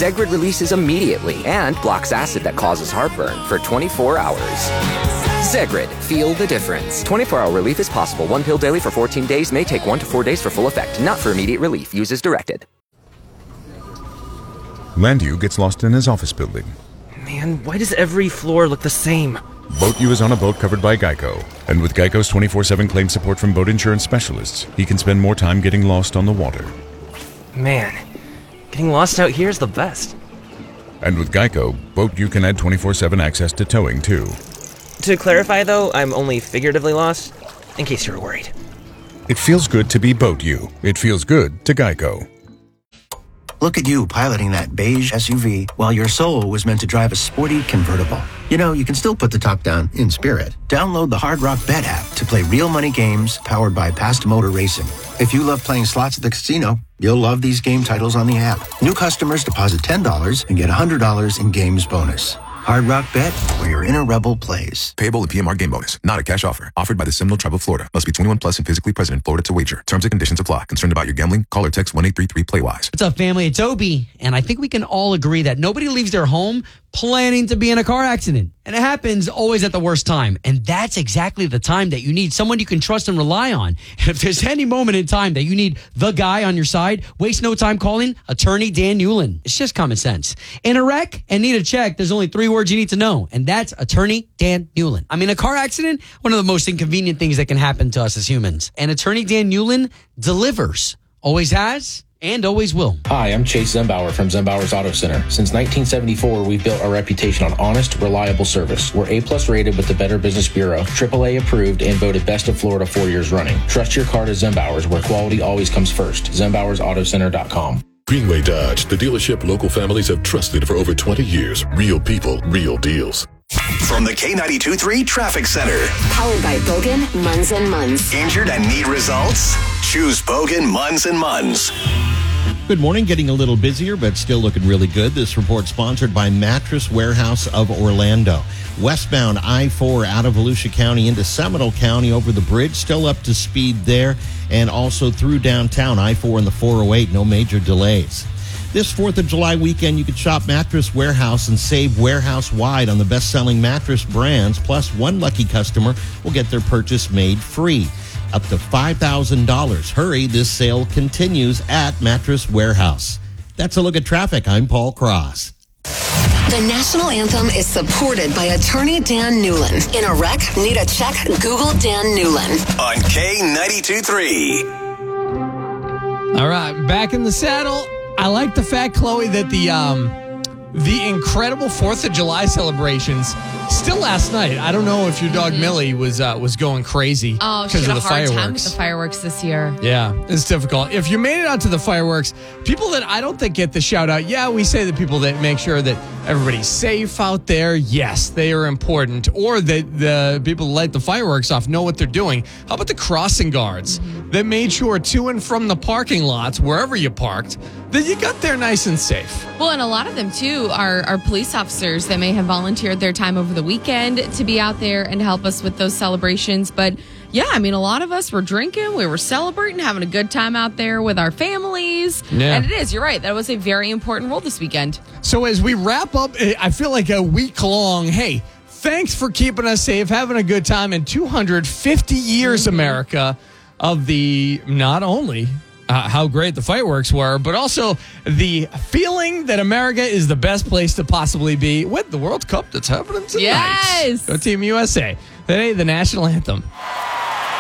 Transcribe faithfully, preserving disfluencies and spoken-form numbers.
Zegrid releases immediately and blocks acid that causes heartburn for twenty-four hours. Zegrid, feel the difference. twenty-four hour relief is possible. One pill daily for fourteen days may take one to four days for full effect. Not for immediate relief. Use as directed. Landu gets lost in his office building. Man, why does every floor look the same? BoatU is on a boat covered by Geico. And with Geico's twenty-four seven claim support from boat insurance specialists, he can spend more time getting lost on the water. Man, getting lost out here is the best. And with Geico, BoatU can add twenty-four seven access to towing, too. To clarify, though, I'm only figuratively lost, in case you were worried. It feels good to be BoatU. It feels good to Geico. Look at you piloting that beige S U V while your soul was meant to drive a sporty convertible. You know, you can still put the top down in spirit. Download the Hard Rock Bet app to play real money games powered by Past Motor Racing. If you love playing slots at the casino, you'll love these game titles on the app. New customers deposit ten dollars and get one hundred dollars in games bonus. Hard Rock Bet, where your inner rebel plays. Payable in P M R game bonus. Not a cash offer. Offered by the Seminole Tribe of Florida. Must be twenty-one plus and physically present in Florida to wager. Terms and conditions apply. Concerned about your gambling? Call or text one eight three three play wise. What's up, family? It's Obi, and I think we can all agree that nobody leaves their home planning to be in a car accident. And it happens always at the worst time. And that's exactly the time that you need someone you can trust and rely on. And if there's any moment in time that you need the guy on your side, waste no time calling Attorney Dan Newlin. It's just common sense. In a wreck and need a check, there's only three words you need to know, and that's Attorney Dan Newlin. I mean, a car accident, one of the most inconvenient things that can happen to us as humans. And Attorney Dan Newlin delivers. Always has and always will. Hi, I'm Chase Zembauer from Zembauer's Auto Center. Since nineteen seventy-four, we've built our reputation on honest, reliable service. We're A-plus rated with the Better Business Bureau, triple A approved, and voted Best of Florida four years running. Trust your car to Zembauer's, where quality always comes first. Zembauers Auto Center dot com. Greenway Dodge, the dealership local families have trusted for over twenty years. Real people, real deals. From the K ninety-two point three Traffic Center. Powered by Bogan, Munz and Munz. Injured and need results? Choose Bogan, Munz and Munz. Good morning. Getting a little busier, but still looking really good. This report sponsored by Mattress Warehouse of Orlando. Westbound I four out of Volusia County into Seminole County over the bridge. Still up to speed there. And also through downtown I four and the four oh eight. No major delays. This fourth of July weekend, you can shop Mattress Warehouse and save warehouse-wide on the best-selling mattress brands. Plus, one lucky customer will get their purchase made free. Up to five thousand dollars. Hurry, this sale continues at Mattress Warehouse. That's a look at traffic. I'm Paul Cross. The national anthem is supported by Attorney Dan Newlin. In a wreck, need a check? Google Dan Newlin. On K ninety-two point three. All right, back in the saddle. I like the fact, Chloe, that the um, the incredible fourth of July celebrations still last night. I don't know if your dog Millie was uh, was going crazy oh, she because had of a the hard fireworks. time with the fireworks this year. Yeah, it's difficult. If you made it out to the fireworks, people that I don't think get the shout out. Yeah, we say the people that make sure that everybody's safe out there. Yes, they are important. Or that the people that light the fireworks off know what they're doing. How about the crossing guards mm-hmm. that made sure to and from the parking lots, wherever you parked, that you got there nice and safe? Well, and a lot of them, too, are, are police officers that may have volunteered their time over the weekend to be out there and help us with those celebrations. But, yeah, I mean, a lot of us were drinking. We were celebrating, having a good time out there with our families. Yeah. And it is, you're right. That was a very important role this weekend. So as we wrap up, I feel like a week long, hey, thanks for keeping us safe, having a good time in two hundred fifty years, mm-hmm. America, of the not only uh, how great the fireworks were, but also the feeling that America is the best place to possibly be with the World Cup that's happening tonight. Yes. Go Team U S A. Today, the national anthem.